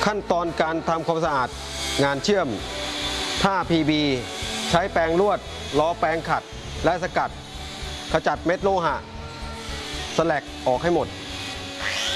ขั้นตอนการทำความสะอาดงานเชื่อมผ้า PB ใช้แปรงลวดล้อแปรงขัดและสกัดขจัดเม็ดโลหะสแลกออกให้หมด